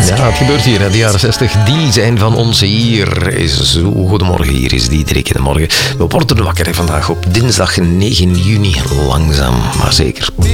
Ja, het gebeurt hier, hè. De jaren 60, die zijn van ons. Hier is goedemorgen, hier is Diederik in de morgen. We worden wakker hè, vandaag op dinsdag 9 juni. Langzaam, maar zeker.